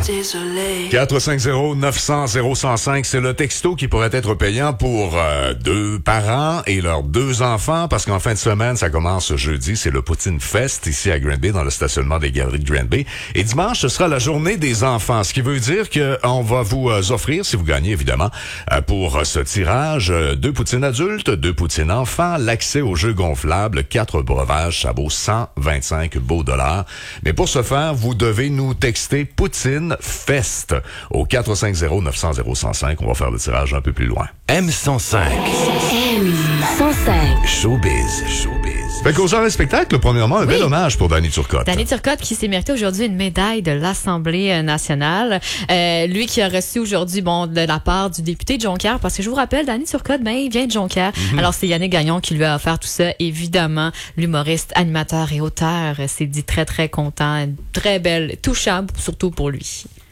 désolé. 450-900-0105, c'est le texto qui pourrait être payant pour 2 parents et leurs 2 enfants, parce qu'en fin de semaine, ça commence jeudi, c'est le Poutine Fest ici à Granby, dans le stationnement des Galeries de Granby. Et dimanche, ce sera la journée des enfants, ce qui veut dire qu'on va vous offrir, si vous gagnez évidemment, pour ce tirage, 2 poutines adultes, 2 poutines enfants, l'accès aux jeux gonflables, 4 breuvages, ça vaut 125 beaux dollars. Mais pour ce faire, vous devez nous texter Poutine Fest au 450-900-0105. On va faire le tirage un peu plus loin. M105. M105. Showbiz. Fait qu'aux heures de spectacle, premièrement, un bel hommage pour Danny Turcotte. Danny Turcotte qui s'est mérité aujourd'hui une médaille de l'Assemblée nationale. Lui qui a reçu aujourd'hui, de la part du député de Jonquière, parce que je vous rappelle, Danny Turcotte, il vient de Jonquière. Alors, c'est Yannick Gagnon qui lui a offert tout ça. Évidemment, l'humoriste, animateur et auteur s'est dit très, très content. Très belle, touchable, surtout pour lui.